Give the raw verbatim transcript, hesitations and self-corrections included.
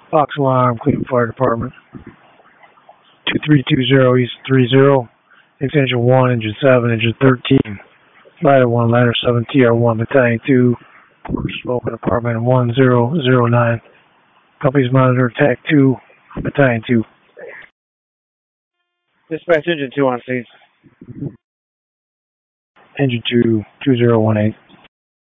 Fox Alarm, Cleveland Fire Department. two three two zero East three zero. Extension one, Engine seven, Engine thirteen. Ladder one, Ladder seven, T R one, Battalion two. Smoking Apartment one zero zero nine. Company's Monitor, Attack two, Battalion two. Dispatch Engine two on scene. Engine two, two zero one eight.